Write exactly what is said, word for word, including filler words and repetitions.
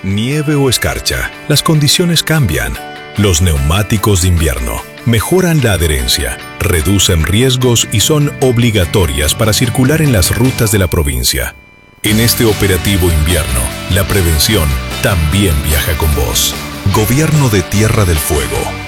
nieve o escarcha, las condiciones cambian. Los neumáticos de invierno mejoran la adherencia, reducen riesgos y son obligatorias para circular en las rutas de la provincia. En este operativo invierno, la prevención también viaja con vos. Gobierno de Tierra del Fuego.